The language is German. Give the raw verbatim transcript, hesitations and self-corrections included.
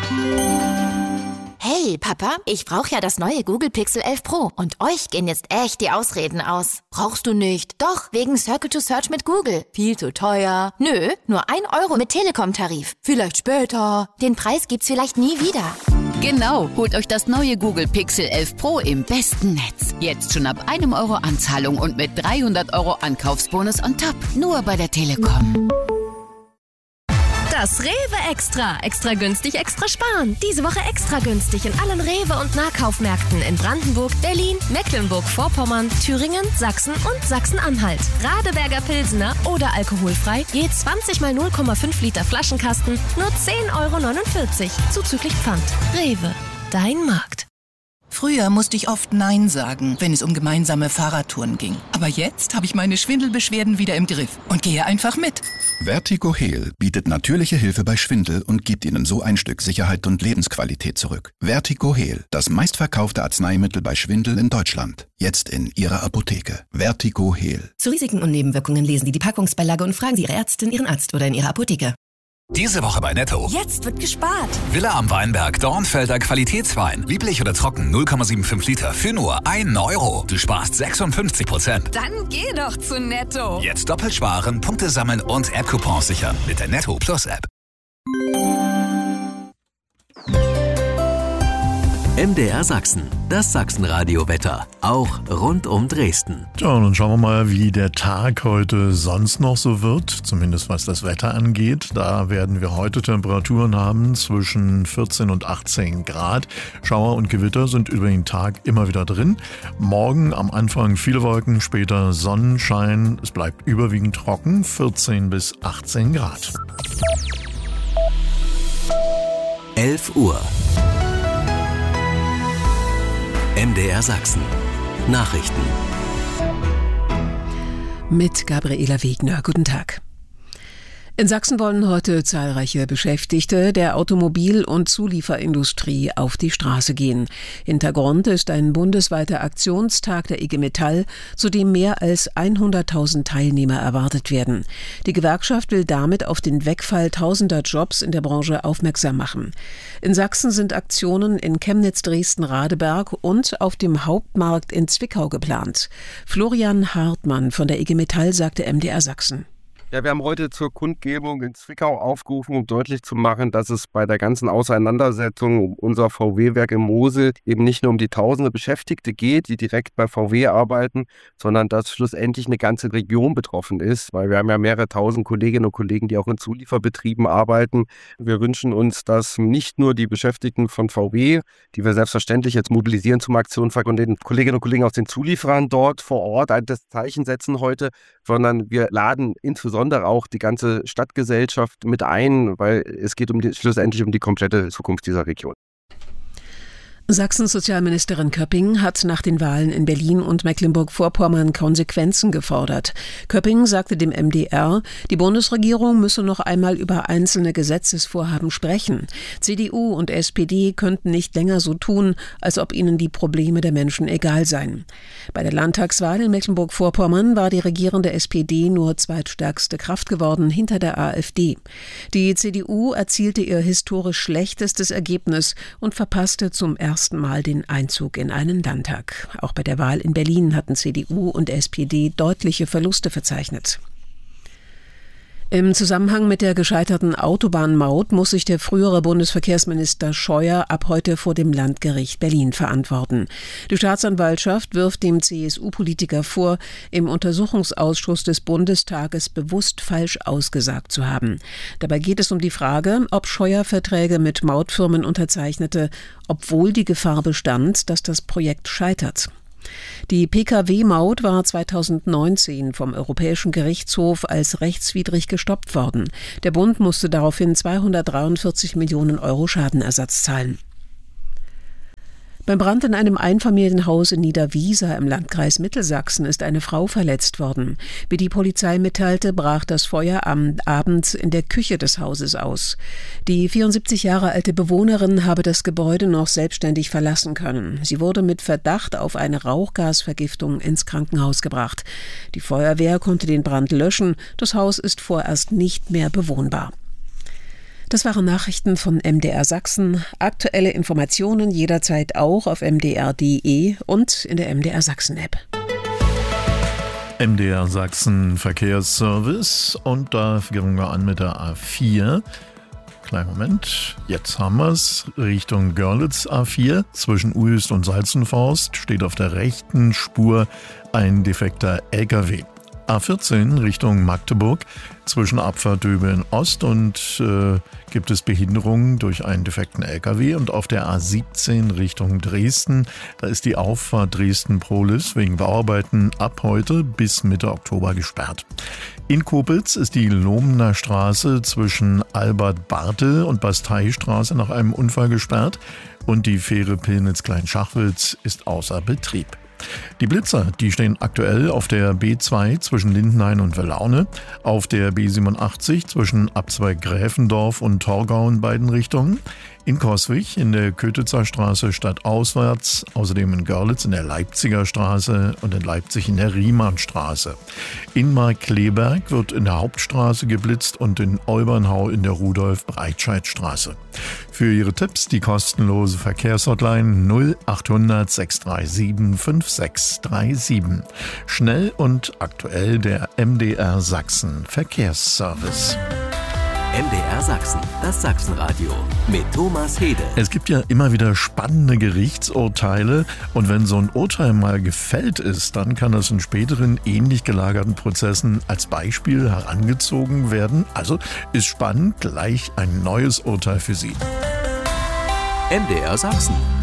Hey, Papa, ich brauche ja das neue Google Pixel elf Pro und euch gehen jetzt echt die Ausreden aus. Brauchst du nicht? Doch, wegen Circle to Search mit Google. Viel zu teuer. Nö, nur ein Euro mit Telekom-Tarif. Vielleicht später. Den Preis gibt's vielleicht nie wieder. Genau, holt euch das neue Google Pixel elf Pro im besten Netz. Jetzt schon ab einem Euro Anzahlung und mit dreihundert Euro Ankaufsbonus on top. Nur bei der Telekom. Das Rewe Extra. Extra günstig, extra sparen. Diese Woche extra günstig in allen Rewe- und Nahkaufmärkten in Brandenburg, Berlin, Mecklenburg-Vorpommern, Thüringen, Sachsen und Sachsen-Anhalt. Radeberger Pilsener oder alkoholfrei, je zwanzig mal null Komma fünf Liter Flaschenkasten, nur zehn Euro neunundvierzig, zuzüglich Pfand. Rewe, dein Markt. Früher musste ich oft Nein sagen, wenn es um gemeinsame Fahrradtouren ging. Aber jetzt habe ich meine Schwindelbeschwerden wieder im Griff und gehe einfach mit. Vertigo Heal bietet natürliche Hilfe bei Schwindel und gibt Ihnen so ein Stück Sicherheit und Lebensqualität zurück. Vertigo Heal, das meistverkaufte Arzneimittel bei Schwindel in Deutschland. Jetzt in Ihrer Apotheke. Vertigo Heal. Zu Risiken und Nebenwirkungen lesen Sie die Packungsbeilage und fragen Sie Ihre Ärztin, Ihren Arzt oder in Ihrer Apotheke. Diese Woche bei Netto. Jetzt wird gespart. Villa am Weinberg, Dornfelder Qualitätswein. Lieblich oder trocken, null Komma fünfundsiebzig Liter für nur einen Euro. Du sparst sechsundfünfzig Prozent. Dann geh doch zu Netto. Jetzt doppelt sparen, Punkte sammeln und App-Coupons sichern mit der Netto Plus App. M D R Sachsen, das Sachsenradio-Wetter, auch rund um Dresden. Tja, und dann schauen wir mal, wie der Tag heute sonst noch so wird, zumindest was das Wetter angeht. Da werden wir heute Temperaturen haben zwischen vierzehn und achtzehn Grad. Schauer und Gewitter sind über den Tag immer wieder drin. Morgen am Anfang viele Wolken, später Sonnenschein. Es bleibt überwiegend trocken, vierzehn bis achtzehn Grad. elf Uhr. M D R Sachsen. Nachrichten. Mit Gabriela Wegner. Guten Tag. In Sachsen wollen heute zahlreiche Beschäftigte der Automobil- und Zulieferindustrie auf die Straße gehen. Hintergrund ist ein bundesweiter Aktionstag der I G Metall, zu dem mehr als hunderttausend Teilnehmer erwartet werden. Die Gewerkschaft will damit auf den Wegfall tausender Jobs in der Branche aufmerksam machen. In Sachsen sind Aktionen in Chemnitz, Dresden, Radeberg und auf dem Hauptmarkt in Zwickau geplant. Florian Hartmann von der I G Metall sagte M D R Sachsen. Ja, wir haben heute zur Kundgebung in Zwickau aufgerufen, um deutlich zu machen, dass es bei der ganzen Auseinandersetzung um unser V W-Werk in Mosel eben nicht nur um die tausende Beschäftigte geht, die direkt bei V W arbeiten, sondern dass schlussendlich eine ganze Region betroffen ist, weil wir haben ja mehrere tausend Kolleginnen und Kollegen, die auch in Zulieferbetrieben arbeiten. Wir wünschen uns, dass nicht nur die Beschäftigten von V W, die wir selbstverständlich jetzt mobilisieren zum Aktionstag und den Kolleginnen und Kollegen aus den Zulieferern dort vor Ort ein das Zeichen setzen heute, sondern wir laden insbesondere auch die ganze Stadtgesellschaft mit ein, weil es geht um die, schlussendlich um die komplette Zukunft dieser Region. Sachsens Sozialministerin Köpping hat nach den Wahlen in Berlin und Mecklenburg-Vorpommern Konsequenzen gefordert. Köpping sagte dem M D R, die Bundesregierung müsse noch einmal über einzelne Gesetzesvorhaben sprechen. C D U und S P D könnten nicht länger so tun, als ob ihnen die Probleme der Menschen egal seien. Bei der Landtagswahl in Mecklenburg-Vorpommern war die regierende S P D nur zweitstärkste Kraft geworden, hinter der AfD. Die C D U erzielte ihr historisch schlechtestes Ergebnis und verpasste zum ersten Mal den Einzug in einen Landtag. Auch bei der Wahl in Berlin hatten C D U und S P D deutliche Verluste verzeichnet. Im Zusammenhang mit der gescheiterten Autobahnmaut muss sich der frühere Bundesverkehrsminister Scheuer ab heute vor dem Landgericht Berlin verantworten. Die Staatsanwaltschaft wirft dem C S U-Politiker vor, im Untersuchungsausschuss des Bundestages bewusst falsch ausgesagt zu haben. Dabei geht es um die Frage, ob Scheuer Verträge mit Mautfirmen unterzeichnete, obwohl die Gefahr bestand, dass das Projekt scheitert. Die P K W-Maut war zweitausendneunzehn vom Europäischen Gerichtshof als rechtswidrig gestoppt worden. Der Bund musste daraufhin zweihundertdreiundvierzig Millionen Euro Schadenersatz zahlen. Beim Brand in einem Einfamilienhaus in Niederwiesa im Landkreis Mittelsachsen ist eine Frau verletzt worden. Wie die Polizei mitteilte, brach das Feuer am Abend in der Küche des Hauses aus. Die vierundsiebzig Jahre alte Bewohnerin habe das Gebäude noch selbstständig verlassen können. Sie wurde mit Verdacht auf eine Rauchgasvergiftung ins Krankenhaus gebracht. Die Feuerwehr konnte den Brand löschen. Das Haus ist vorerst nicht mehr bewohnbar. Das waren Nachrichten von M D R Sachsen. Aktuelle Informationen jederzeit auch auf m d r punkt d e und in der M D R Sachsen App. M D R Sachsen Verkehrsservice und da fangen wir an mit der A vier. Kleinen Moment, jetzt haben wir es. Richtung Görlitz A vier zwischen Uelst und Salzenforst steht auf der rechten Spur ein defekter L K W. A vierzehn Richtung Magdeburg zwischen Abfahrt Döbeln Ost und äh, gibt es Behinderungen durch einen defekten L K W. Und auf der A siebzehn Richtung Dresden, da ist die Auffahrt Dresden-Prolis wegen Bauarbeiten ab heute bis Mitte Oktober gesperrt. In Koblenz ist die Lohmener Straße zwischen Albert-Bartel und Basteistraße nach einem Unfall gesperrt und die Fähre Pillnitz-Kleinschachwitz ist außer Betrieb. Die Blitzer, die stehen aktuell auf der B zwei zwischen Lindenhain und Welaune, auf der B siebenundachtzig zwischen Abzweig Gräfendorf und Torgau in beiden Richtungen, in Coswig in der Kötitzer Straße stadtauswärts, außerdem in Görlitz in der Leipziger Straße und in Leipzig in der Riemannstraße. In Markkleeberg wird in der Hauptstraße geblitzt und in Olbernhau in der Rudolf-Breitscheid-Straße. Für Ihre Tipps die kostenlose Verkehrshotline null achthundert sechs drei sieben fünf sechs drei sieben. Schnell und aktuell der M D R Sachsen Verkehrsservice. M D R Sachsen, das Sachsenradio mit Thomas Hede. Es gibt ja immer wieder spannende Gerichtsurteile und wenn so ein Urteil mal gefällt ist, dann kann das in späteren ähnlich gelagerten Prozessen als Beispiel herangezogen werden. Also ist spannend, gleich ein neues Urteil für Sie. M D R Sachsen.